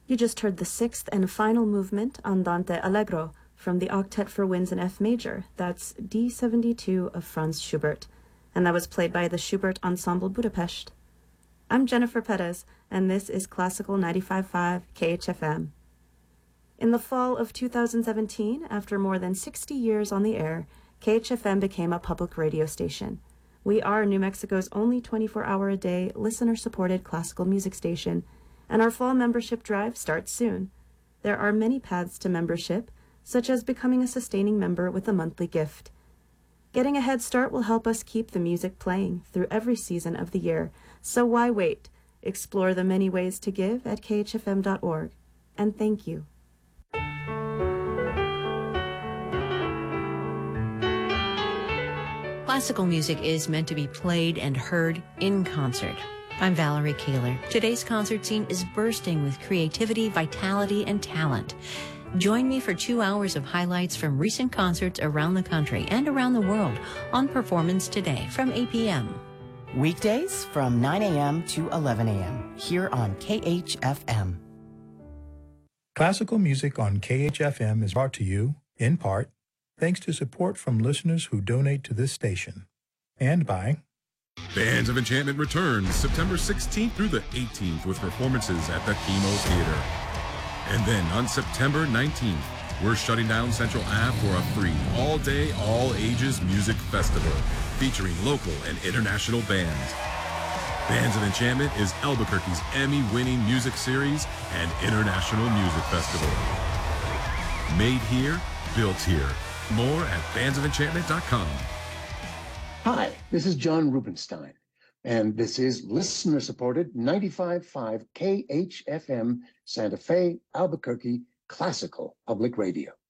You just heard the sixth and final movement, Andante Allegro, from the Octet for Winds in F major. That's D72 of Franz Schubert. And that was played by the Schubert Ensemble Budapest. I'm Jennifer Perez, and this is Classical 95.5 KHFM. In the fall of 2017, after more than 60 years on the air, KHFM became a public radio station. We are New Mexico's only 24-hour-a-day, listener-supported classical music station, and our fall membership drive starts soon. There are many paths to membership, such as becoming a sustaining member with a monthly gift. Getting a head start will help us keep the music playing through every season of the year, so why wait? Explore the many ways to give at khfm.org. And thank you. Classical music is meant to be played and heard in concert. I'm Valerie Kaler. Today's concert scene is bursting with creativity, vitality, and talent. Join me for 2 hours of highlights from recent concerts around the country and around the world on Performance Today from 8 p.m. Weekdays from 9 a.m. to 11 a.m. here on KHFM. Classical music on KHFM is brought to you, in part, thanks to support from listeners who donate to this station, and by Bands of Enchantment returns September 16th through the 18th with performances at the Chemo Theater. And then on September 19th, we're shutting down Central Ave for a free all-day, all-ages music festival featuring local and international bands. Bands of Enchantment is Albuquerque's Emmy-winning music series and international music festival. Made here, built here. More at bandsoфenchantment.com. Hi, this is John Rubenstein, and this is listener-supported 95.5 KHFM Santa Fe, Albuquerque Classical Public Radio.